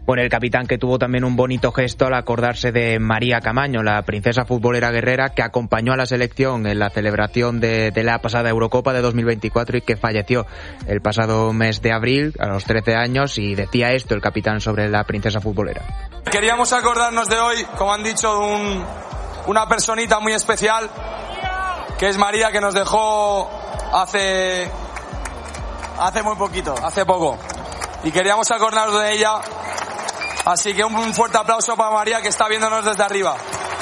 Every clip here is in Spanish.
Bueno, el capitán que tuvo también un bonito gesto al acordarse de María Camaño, la princesa futbolera guerrera que acompañó a la selección en la celebración de la pasada Eurocopa de 2024 y que falleció el pasado mes de abril a los 13 años, y decía esto el capitán sobre la princesa futbolera. Queríamos acordarnos de hoy, como han dicho, una personita muy especial, que es María, que nos dejó hace muy poquito, hace poco. Y queríamos acordarnos de ella. Así que un fuerte aplauso para María, que está viéndonos desde arriba.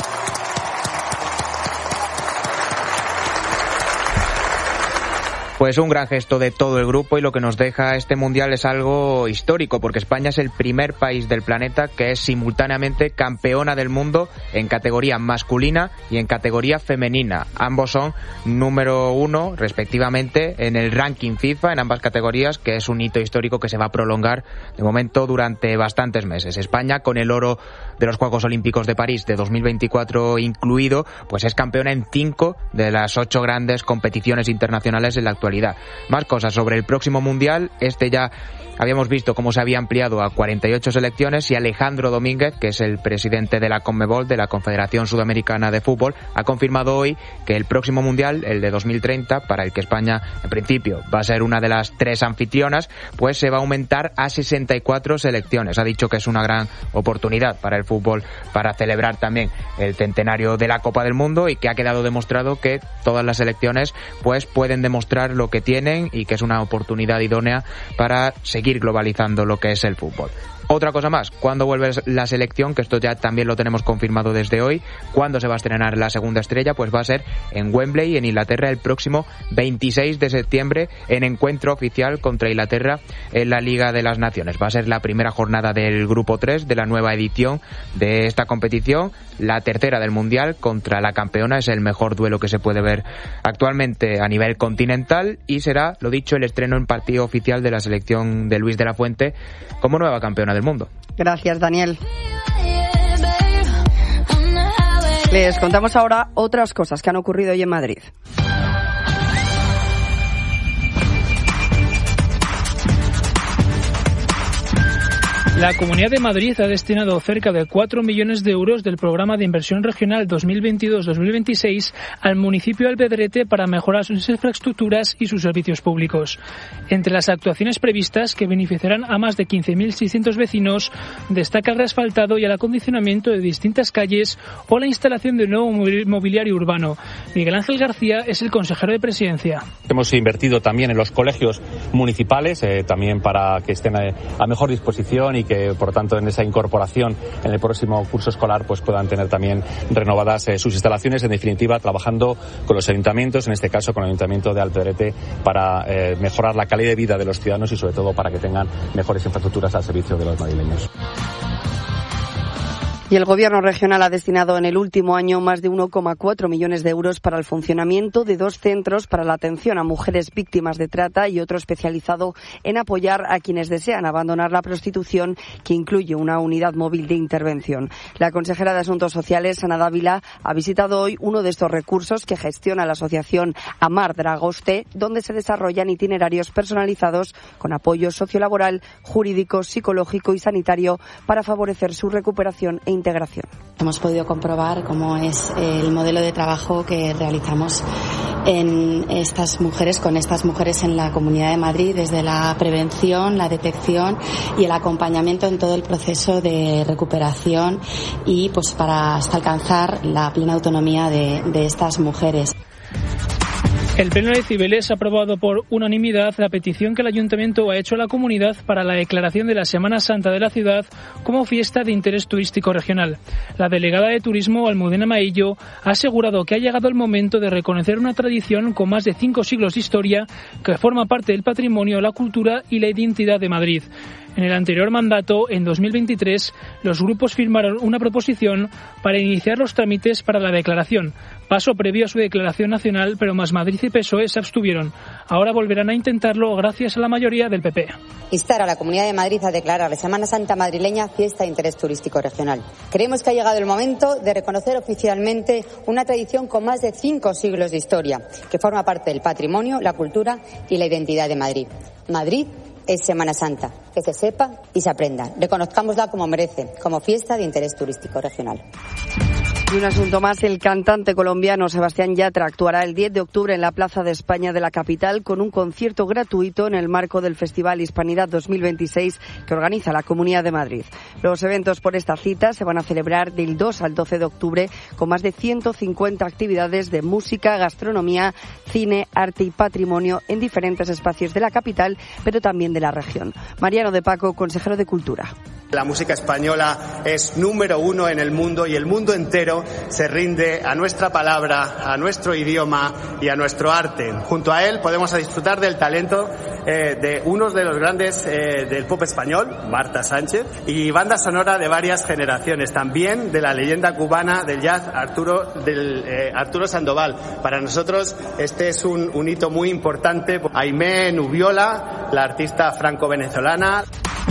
Pues un gran gesto de todo el grupo, y lo que nos deja este Mundial es algo histórico, porque España es el primer país del planeta que es simultáneamente campeona del mundo en categoría masculina y en categoría femenina. Ambos son número 1 respectivamente en el ranking FIFA en ambas categorías, que es un hito histórico que se va a prolongar de momento durante bastantes meses. España, con el oro de los Juegos Olímpicos de París de 2024 incluido, pues es campeona en 5 de las 8 grandes competiciones internacionales en la actualidad. Más cosas sobre el próximo Mundial. Ya habíamos visto cómo se había ampliado a 48 selecciones, y Alejandro Domínguez, que es el presidente de la CONMEBOL, de la Confederación Sudamericana de Fútbol, ha confirmado hoy que el próximo Mundial, el de 2030, para el que España en principio va a ser una de las 3 anfitrionas, pues se va a aumentar a 64 selecciones. Ha dicho que es una gran oportunidad para el fútbol para celebrar también el centenario de la Copa del Mundo, y que ha quedado demostrado que todas las selecciones pues pueden demostrar lo que tienen, y que es una oportunidad idónea para seguir globalizando lo que es el fútbol. Otra cosa más, ¿cuándo vuelve la selección? Que esto ya también lo tenemos confirmado desde hoy. ¿Cuándo se va a estrenar la segunda estrella? Pues va a ser en Wembley, en Inglaterra, el próximo 26 de septiembre, en encuentro oficial contra Inglaterra en la Liga de las Naciones. Va a ser la primera jornada del Grupo 3 de la nueva edición de esta competición, la tercera del Mundial, contra la campeona. Es el mejor duelo que se puede ver actualmente a nivel continental, y será, lo dicho, el estreno en partido oficial de la selección de Luis de la Fuente como nueva campeona del mundo. Gracias, Daniel. Les contamos ahora otras cosas que han ocurrido hoy en Madrid. La Comunidad de Madrid ha destinado cerca de 4 millones de euros del Programa de Inversión Regional 2022-2026 al municipio de Albedrete para mejorar sus infraestructuras y sus servicios públicos. Entre las actuaciones previstas, que beneficiarán a más de 15.600 vecinos, destaca el reasfaltado y el acondicionamiento de distintas calles o la instalación de nuevo mobiliario urbano. Miguel Ángel García es el consejero de Presidencia. Hemos invertido también en los colegios municipales, también para que estén a mejor disposición, y que, por tanto, en esa incorporación en el próximo curso escolar pues puedan tener también renovadas sus instalaciones. En definitiva, trabajando con los ayuntamientos, en este caso con el Ayuntamiento de Albedrete, para mejorar la calidad de vida de los ciudadanos y, sobre todo, para que tengan mejores infraestructuras al servicio de los madrileños. Y el Gobierno regional ha destinado en el último año más de 1,4 millones de euros para el funcionamiento de 2 centros para la atención a mujeres víctimas de trata y otro especializado en apoyar a quienes desean abandonar la prostitución, que incluye una unidad móvil de intervención. La consejera de Asuntos Sociales, Ana Dávila, ha visitado hoy uno de estos recursos que gestiona la asociación Amar Dragoste, donde se desarrollan itinerarios personalizados con apoyo sociolaboral, jurídico, psicológico y sanitario para favorecer su recuperación e integración. Hemos podido comprobar cómo es el modelo de trabajo que realizamos con estas mujeres en la Comunidad de Madrid, desde la prevención, la detección y el acompañamiento en todo el proceso de recuperación, y pues hasta alcanzar la plena autonomía de estas mujeres. El Pleno de Cibeles ha aprobado por unanimidad la petición que el Ayuntamiento ha hecho a la comunidad para la declaración de la Semana Santa de la ciudad como fiesta de interés turístico regional. La delegada de Turismo, Almudena Maillo, ha asegurado que ha llegado el momento de reconocer una tradición con más de 5 siglos de historia que forma parte del patrimonio, la cultura y la identidad de Madrid. En el anterior mandato, en 2023, los grupos firmaron una proposición para iniciar los trámites para la declaración, paso previo a su declaración nacional, pero Más Madrid y PSOE se abstuvieron. Ahora volverán a intentarlo gracias a la mayoría del PP. Instar a la Comunidad de Madrid a declarar la Semana Santa madrileña fiesta de interés turístico regional. Creemos que ha llegado el momento de reconocer oficialmente una tradición con más de 5 siglos de historia, que forma parte del patrimonio, la cultura y la identidad de Madrid. Madrid es Semana Santa, que se sepa y se aprenda. Reconozcámosla como merece, como fiesta de interés turístico regional. Y un asunto más, el cantante colombiano Sebastián Yatra actuará el 10 de octubre en la Plaza de España de la capital con un concierto gratuito en el marco del Festival Hispanidad 2026 que organiza la Comunidad de Madrid. Los eventos por esta cita se van a celebrar del 2 al 12 de octubre con más de 150 actividades de música, gastronomía, cine, arte y patrimonio en diferentes espacios de la capital, pero también de la región. Mariano de Paco, consejero de Cultura. La música española es número 1 en el mundo y el mundo entero se rinde a nuestra palabra, a nuestro idioma y a nuestro arte. Junto a él podemos disfrutar del talento de unos de los grandes del pop español, Marta Sánchez, y banda sonora de varias generaciones, también de la leyenda cubana del jazz Arturo Sandoval. Para nosotros este es un hito muy importante. Aimé Nubiola, la artista franco-venezolana.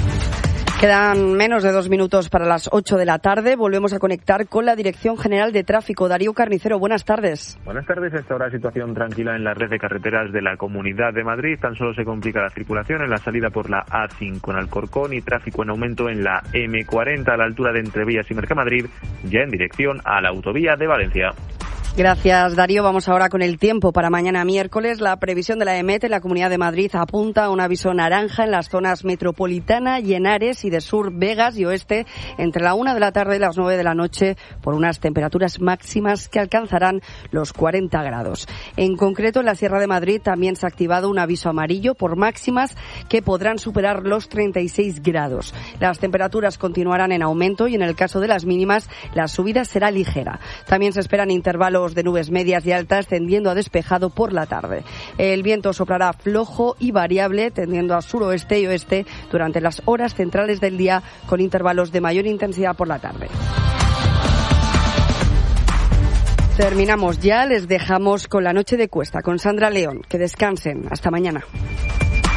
Quedan menos de 2 minutos para las 8 de la tarde. Volvemos a conectar con la Dirección General de Tráfico. Darío Carnicero, buenas tardes. Buenas tardes. Hasta ahora situación tranquila en la red de carreteras de la Comunidad de Madrid. Tan solo se complica la circulación en la salida por la A5 en Alcorcón y tráfico en aumento en la M40 a la altura de Entrevías y Mercamadrid, ya en dirección a la autovía de Valencia. Gracias, Darío. Vamos ahora con el tiempo para mañana miércoles. La previsión de la EMET en la Comunidad de Madrid apunta a un aviso naranja en las zonas metropolitana y Henares y de sur, Vegas y oeste entre la 1 de la tarde y las 9 de la noche por unas temperaturas máximas que alcanzarán los 40 grados. En concreto, en la Sierra de Madrid también se ha activado un aviso amarillo por máximas que podrán superar los 36 grados. Las temperaturas continuarán en aumento y en el caso de las mínimas la subida será ligera. También se esperan intervalos de nubes medias y altas tendiendo a despejado por la tarde. El viento soplará flojo y variable tendiendo a suroeste y oeste durante las horas centrales del día con intervalos de mayor intensidad por la tarde. Terminamos ya, les dejamos con la noche de cuesta con Sandra León. Que descansen. Hasta mañana.